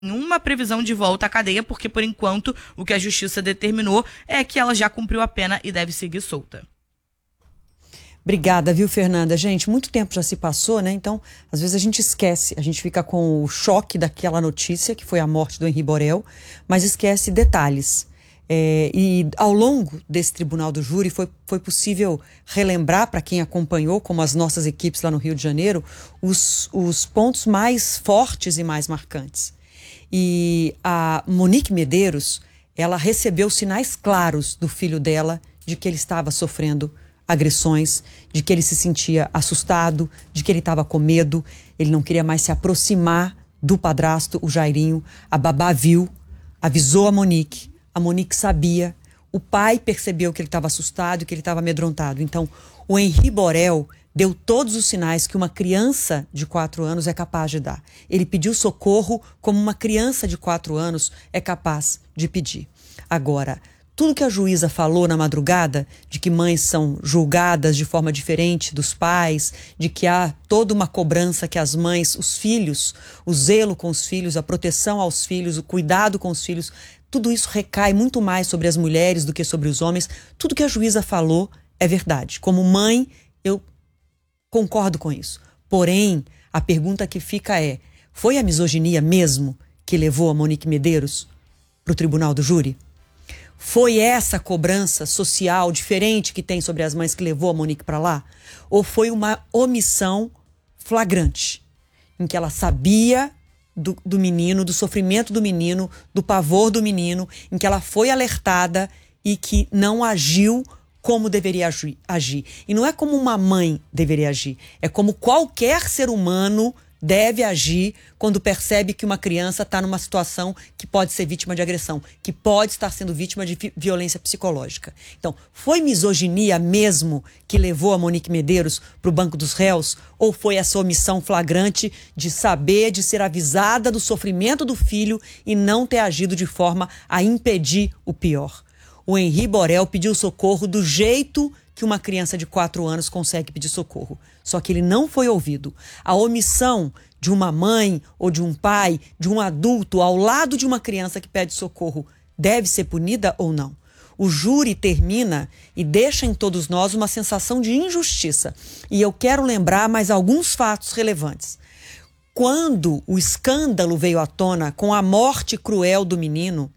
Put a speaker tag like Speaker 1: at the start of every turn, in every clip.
Speaker 1: uma previsão de volta à cadeia, porque por enquanto o que a justiça determinou é que ela já cumpriu a pena e deve seguir solta.
Speaker 2: Obrigada, viu, Fernanda? Gente, muito tempo já se passou, né? Então, às vezes a gente esquece, a gente fica com o choque daquela notícia, que foi a morte do Henri Borel, mas esquece detalhes. E ao longo desse tribunal do júri foi possível relembrar, para quem acompanhou, como as nossas equipes lá no Rio de Janeiro, os pontos mais fortes e mais marcantes. E a Monique Medeiros, ela recebeu sinais claros do filho dela de que ele estava sofrendo agressões, de que ele se sentia assustado, de que ele estava com medo, ele não queria mais se aproximar do padrasto, o Jairinho. A babá viu, avisou a Monique sabia, o pai percebeu que ele estava assustado e que ele estava amedrontado. Então, o Henri Borel deu todos os sinais que uma criança de 4 anos é capaz de dar. Ele pediu socorro como uma criança de 4 anos é capaz de pedir. Agora, tudo que a juíza falou na madrugada, de que mães são julgadas de forma diferente dos pais, de que há toda uma cobrança que as mães, os filhos, o zelo com os filhos, a proteção aos filhos, o cuidado com os filhos, tudo isso recai muito mais sobre as mulheres do que sobre os homens. Tudo que a juíza falou é verdade. Como mãe, eu concordo com isso. Porém, a pergunta que fica é: foi a misoginia mesmo que levou a Monique Medeiros para o tribunal do júri? Foi essa cobrança social diferente que tem sobre as mães que levou a Monique para lá? Ou foi uma omissão flagrante, em que ela sabia do menino, do sofrimento do menino, do pavor do menino, em que ela foi alertada e que não agiu como deveria agir? E não é como uma mãe deveria agir, é como qualquer ser humano deve agir quando percebe que uma criança está numa situação que pode ser vítima de agressão, que pode estar sendo vítima de violência psicológica. Então, foi misoginia mesmo que levou a Monique Medeiros para o banco dos réus? Ou foi essa omissão flagrante de saber, de ser avisada do sofrimento do filho e não ter agido de forma a impedir o pior? O Henri Borel pediu socorro do jeito que uma criança de 4 anos consegue pedir socorro. Só que ele não foi ouvido. A omissão de uma mãe ou de um pai, de um adulto ao lado de uma criança que pede socorro, deve ser punida ou não? O júri termina e deixa em todos nós uma sensação de injustiça. E eu quero lembrar mais alguns fatos relevantes. Quando o escândalo veio à tona com a morte cruel do menino,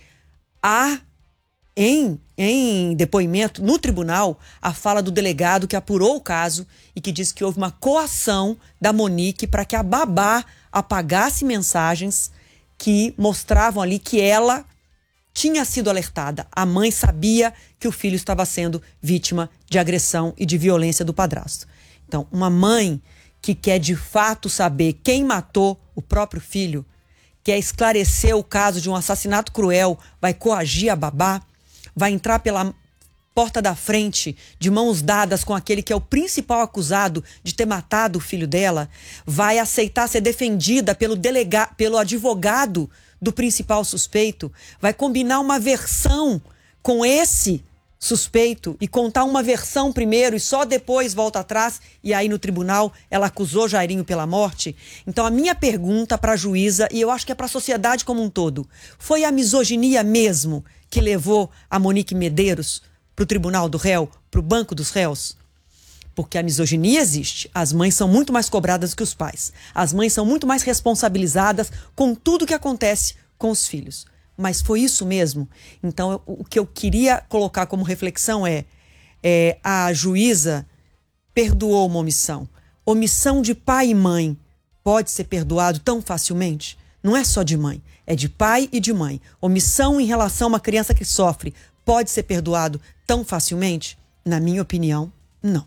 Speaker 2: em depoimento no tribunal, a fala do delegado que apurou o caso e que disse que houve uma coação da Monique para que a babá apagasse mensagens que mostravam ali que ela tinha sido alertada. A mãe sabia que o filho estava sendo vítima de agressão e de violência do padrasto. Então, uma mãe que quer de fato saber quem matou o próprio filho, quer esclarecer o caso de um assassinato cruel, vai coagir a babá, vai entrar pela porta da frente, de mãos dadas com aquele que é o principal acusado de ter matado o filho dela, vai aceitar ser defendida pelo advogado do principal suspeito, vai combinar uma versão com esse suspeito e contar uma versão primeiro e só depois volta atrás, e aí no tribunal ela acusou Jairinho pela morte. Então a minha pergunta para a juíza, e eu acho que é para a sociedade como um todo, foi a misoginia mesmo que levou a Monique Medeiros para o tribunal do réu, para o banco dos réus? Porque a misoginia existe. As mães são muito mais cobradas que os pais. As mães são muito mais responsabilizadas com tudo que acontece com os filhos. Mas foi isso mesmo? Então, o que eu queria colocar como reflexão é a juíza perdoou uma omissão. Omissão de pai e mãe pode ser perdoado tão facilmente? Não é só de mãe, é de pai e de mãe. Omissão em relação a uma criança que sofre pode ser perdoado tão facilmente? Na minha opinião, não.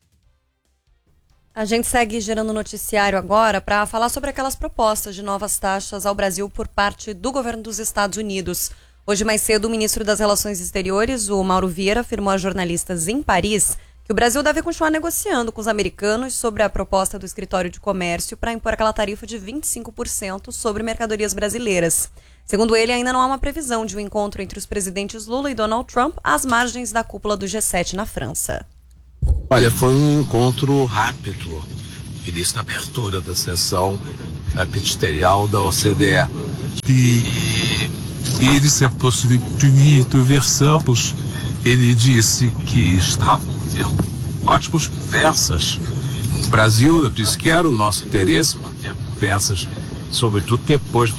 Speaker 3: A gente segue gerando noticiário agora para falar sobre aquelas propostas de novas taxas ao Brasil por parte do governo dos Estados Unidos. Hoje mais cedo, o ministro das Relações Exteriores, o Mauro Vieira, afirmou a jornalistas em Paris que o Brasil deve continuar negociando com os americanos sobre a proposta do escritório de comércio para impor aquela tarifa de 25% sobre mercadorias brasileiras. Segundo ele, ainda não há uma previsão de um encontro entre os presidentes Lula e Donald Trump às margens da cúpula do G7 na França.
Speaker 4: Olha, foi um encontro rápido, início da abertura da sessão ministerial da OCDE. E ele se aproximou de mim e conversamos. Ele disse que estava tendo ótimas conversas. O Brasil, eu disse que era o nosso interesse manter conversas, sobretudo depois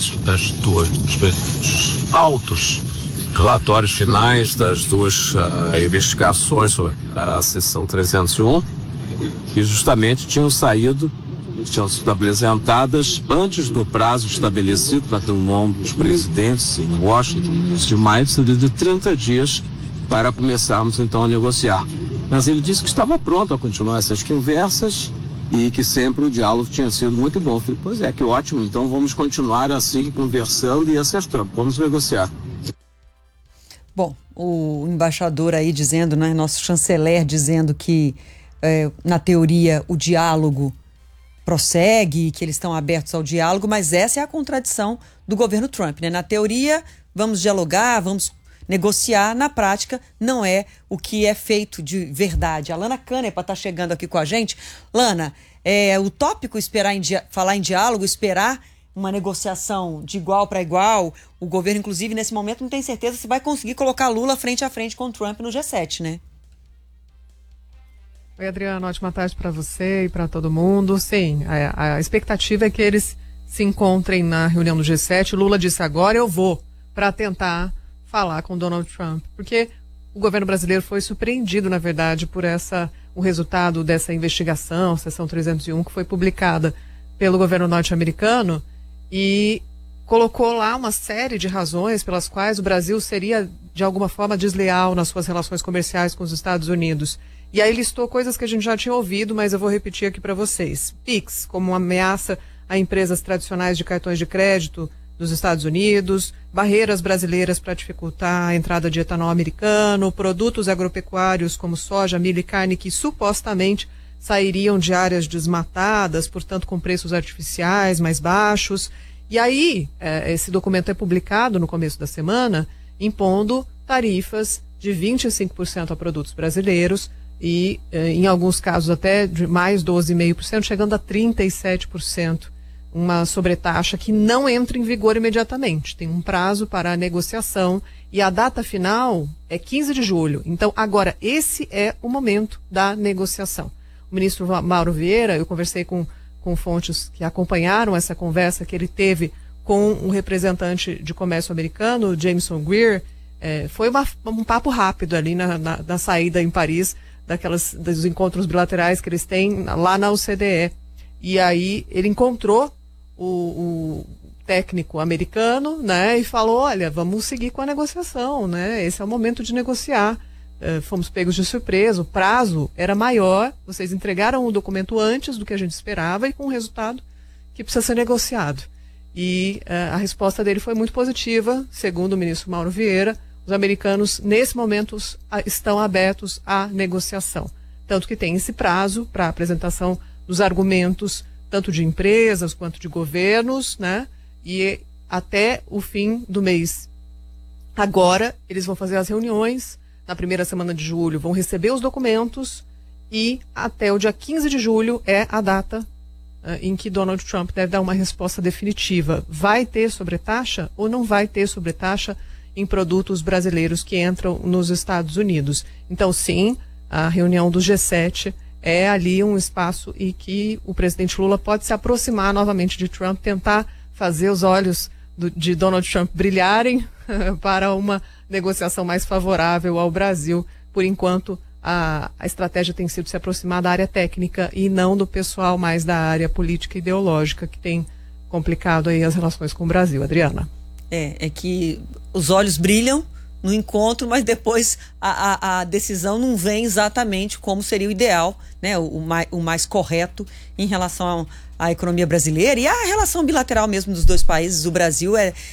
Speaker 4: dos altos relatórios finais das duas investigações sobre a seção 301, que justamente tinham sido apresentadas antes do prazo estabelecido para um nome dos presidentes em Washington, de mais de 30 dias para começarmos então a negociar. Mas ele disse que estava pronto a continuar essas conversas e que sempre o diálogo tinha sido muito bom. Eu falei, pois é, que ótimo, então vamos continuar assim conversando e acertando, vamos negociar.
Speaker 2: Bom, o embaixador aí dizendo, né, nosso chanceler dizendo que na teoria o diálogo prossegue, que eles estão abertos ao diálogo, mas essa é a contradição do governo Trump, né? Na teoria, vamos dialogar, vamos negociar, na prática, não é o que é feito de verdade. A Lana Canepa está chegando aqui com a gente. Lana, é utópico falar em diálogo, esperar uma negociação de igual para igual? O governo, inclusive, nesse momento, não tem certeza se vai conseguir colocar Lula frente a frente com o Trump no G7, né?
Speaker 5: Oi, Adriana, ótima tarde para você e para todo mundo. Sim, a expectativa é que eles se encontrem na reunião do G7. Lula disse agora eu vou para tentar falar com Donald Trump, porque o governo brasileiro foi surpreendido, na verdade, por o resultado dessa investigação, seção 301, que foi publicada pelo governo norte-americano e colocou lá uma série de razões pelas quais o Brasil seria, de alguma forma, desleal nas suas relações comerciais com os Estados Unidos. E aí listou coisas que a gente já tinha ouvido, mas eu vou repetir aqui para vocês. PIX, como uma ameaça a empresas tradicionais de cartões de crédito dos Estados Unidos, barreiras brasileiras para dificultar a entrada de etanol americano, produtos agropecuários como soja, milho e carne que supostamente sairiam de áreas desmatadas, portanto com preços artificiais mais baixos. E aí, esse documento é publicado no começo da semana, impondo tarifas de 25% a produtos brasileiros, e em alguns casos até de mais 12,5%, chegando a 37%, uma sobretaxa que não entra em vigor imediatamente. Tem um prazo para a negociação e a data final é 15 de julho. Então, agora, esse é o momento da negociação. O ministro Mauro Vieira, eu conversei com fontes que acompanharam essa conversa que ele teve com um representante de comércio americano, Jameson Greer. Foi um papo rápido ali na saída em Paris, dos encontros bilaterais que eles têm lá na OCDE. E aí ele encontrou o técnico americano, né, e falou, olha, vamos seguir com a negociação, né, esse é o momento de negociar. Fomos pegos de surpresa, o prazo era maior, vocês entregaram o documento antes do que a gente esperava e com um resultado que precisa ser negociado. E a resposta dele foi muito positiva, segundo o ministro Mauro Vieira. Os americanos, nesse momento, estão abertos à negociação. Tanto que tem esse prazo para a apresentação dos argumentos, tanto de empresas quanto de governos, né? E até o fim do mês. Agora, eles vão fazer as reuniões, na primeira semana de julho, vão receber os documentos e até o dia 15 de julho é a data em que Donald Trump deve dar uma resposta definitiva. Vai ter sobretaxa ou não vai ter sobretaxa em produtos brasileiros que entram nos Estados Unidos? Então, sim, a reunião do G7 é ali um espaço em que o presidente Lula pode se aproximar novamente de Trump, tentar fazer os olhos de Donald Trump brilharem para uma negociação mais favorável ao Brasil. Por enquanto, a estratégia tem sido se aproximar da área técnica e não do pessoal mais da área política e ideológica, que tem complicado aí as relações com o Brasil. Adriana.
Speaker 2: É que os olhos brilham no encontro, mas depois a decisão não vem exatamente como seria o ideal, né? O mais correto em relação à economia brasileira e à relação bilateral mesmo dos dois países. O Brasil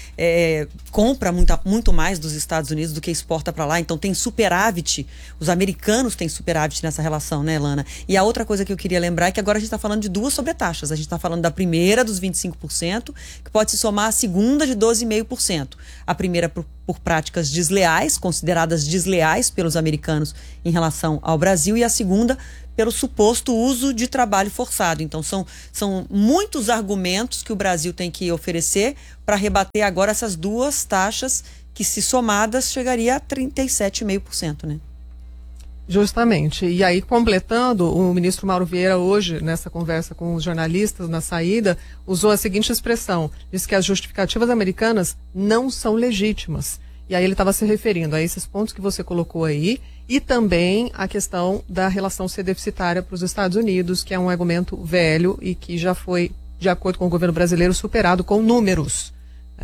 Speaker 2: compra muito mais dos Estados Unidos do que exporta para lá, então tem superávit. Os americanos têm superávit nessa relação, né, Lana? E a outra coisa que eu queria lembrar é que agora a gente está falando de duas sobretaxas. A gente está falando da primeira, dos 25%, que pode se somar à segunda, de 12,5%. A primeira por práticas desleais, consideradas desleais pelos americanos em relação ao Brasil, e a segunda pelo suposto uso de trabalho forçado. Então, são muitos argumentos que o Brasil tem que oferecer para rebater agora essas duas taxas que, se somadas, chegaria a 37,5%, né?
Speaker 5: Justamente. E aí, completando, o ministro Mauro Vieira hoje, nessa conversa com os jornalistas na saída, usou a seguinte expressão: diz que as justificativas americanas não são legítimas. E aí ele estava se referindo a esses pontos que você colocou aí e também a questão da relação ser deficitária para os Estados Unidos, que é um argumento velho e que já foi, de acordo com o governo brasileiro, superado com números.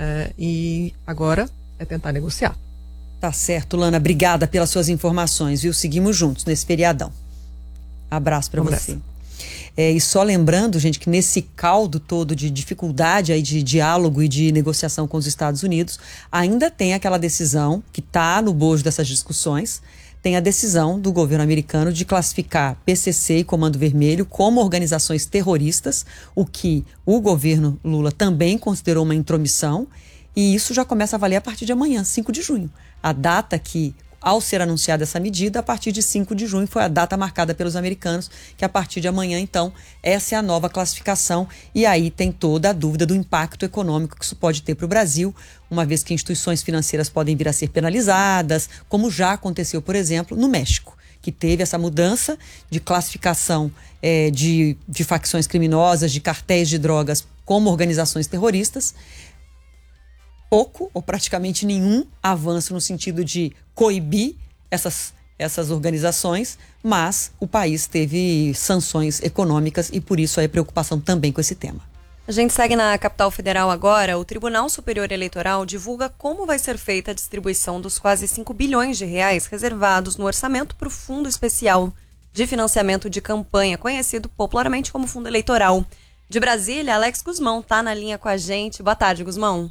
Speaker 5: E agora é tentar negociar.
Speaker 2: Tá certo, Lana. Obrigada pelas suas informações, viu? Seguimos juntos nesse feriadão. Abraço para você. E só lembrando, gente, que nesse caldo todo de dificuldade aí de diálogo e de negociação com os Estados Unidos, ainda tem aquela decisão que está no bojo dessas discussões, tem a decisão do governo americano de classificar PCC e Comando Vermelho como organizações terroristas, o que o governo Lula também considerou uma intromissão, e isso já começa a valer a partir de amanhã, 5 de junho. A data que, ao ser anunciada essa medida, a partir de 5 de junho foi a data marcada pelos americanos, que a partir de amanhã, então, essa é a nova classificação, e aí tem toda a dúvida do impacto econômico que isso pode ter para o Brasil, uma vez que instituições financeiras podem vir a ser penalizadas, como já aconteceu, por exemplo, no México, que teve essa mudança de classificação de facções criminosas, de cartéis de drogas como organizações terroristas. Pouco ou praticamente nenhum avanço no sentido de coibir essas organizações, mas o país teve sanções econômicas e por isso a preocupação também com esse tema.
Speaker 3: A gente segue na capital federal agora. O Tribunal Superior Eleitoral divulga como vai ser feita a distribuição dos quase 5 bilhões de reais reservados no orçamento para o Fundo Especial de Financiamento de Campanha, conhecido popularmente como Fundo Eleitoral. De Brasília, Alex Guzmão está na linha com a gente. Boa tarde, Guzmão.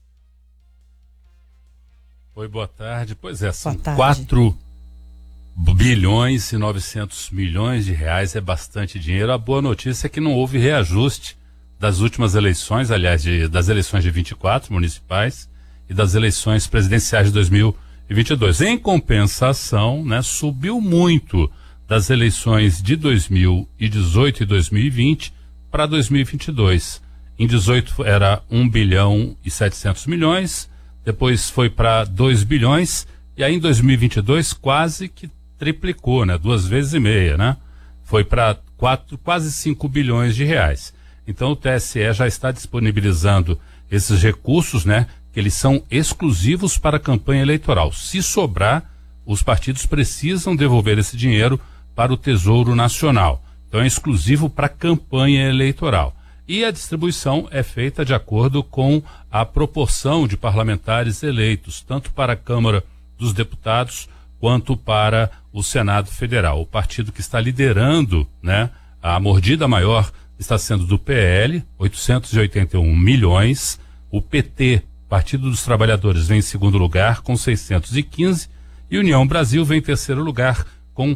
Speaker 6: Oi, boa tarde. Pois é, são 4 bilhões e 900 milhões de reais, é bastante dinheiro. A boa notícia é que não houve reajuste das últimas eleições, aliás, das eleições de 24 municipais e das eleições presidenciais de 2022. Em compensação, né, subiu muito das eleições de 2018 e 2020 para 2022. Em 18 era 1 bilhão e 700 milhões, depois foi para 2 bilhões, e aí em 2022 quase que triplicou, né? 2,5 vezes, né? Foi para quase 5 bilhões de reais. Então o TSE já está disponibilizando esses recursos, né? Que eles são exclusivos para a campanha eleitoral. Se sobrar, os partidos precisam devolver esse dinheiro para o Tesouro Nacional. Então é exclusivo para a campanha eleitoral. E a distribuição é feita de acordo com a proporção de parlamentares eleitos, tanto para a Câmara dos Deputados quanto para o Senado Federal. O partido que está liderando, né, a mordida maior está sendo do PL, 881 milhões. O PT, Partido dos Trabalhadores, vem em segundo lugar com 615 e União Brasil vem em terceiro lugar com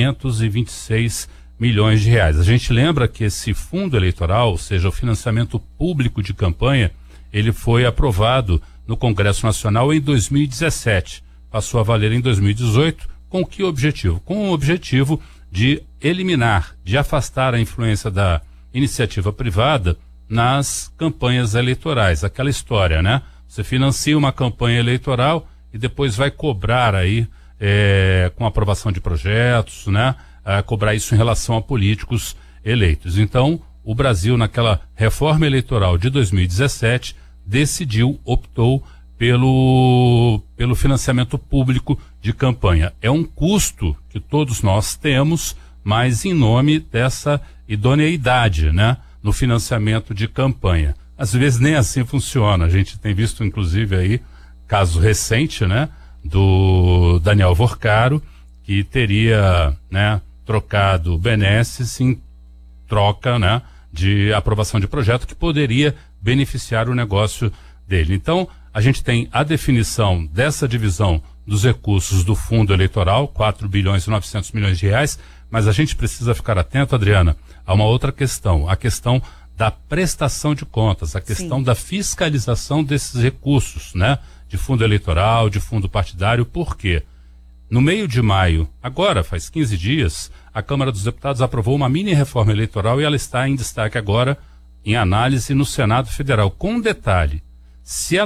Speaker 6: 526 milhões de reais. A gente lembra que esse fundo eleitoral, ou seja, o financiamento público de campanha, ele foi aprovado no Congresso Nacional em 2017. Passou a valer em 2018. Com que objetivo? Com o objetivo de eliminar, de afastar a influência da iniciativa privada nas campanhas eleitorais. Aquela história, né? Você financia uma campanha eleitoral e depois vai cobrar aí, com aprovação de projetos, né? Cobrar isso em relação a políticos eleitos. Então, o Brasil, naquela reforma eleitoral de 2017, optou pelo financiamento público de campanha. É um custo que todos nós temos, mas em nome dessa idoneidade, né, no financiamento de campanha. Às vezes nem assim funciona. A gente tem visto, inclusive, aí, caso recente, né, do Daniel Vorcaro, que teria, né, trocado benesses em troca, né, de aprovação de projeto que poderia beneficiar o negócio dele. Então, a gente tem a definição dessa divisão dos recursos do fundo eleitoral, 4 bilhões e 900 milhões de reais, mas a gente precisa ficar atento, Adriana, a uma outra questão, a questão da prestação de contas, a questão da fiscalização desses recursos, né, de fundo eleitoral, de fundo partidário. Por quê? No meio de maio, agora faz 15 dias, a Câmara dos Deputados aprovou uma mini reforma eleitoral e ela está em destaque agora em análise no Senado Federal. Com um detalhe, se ela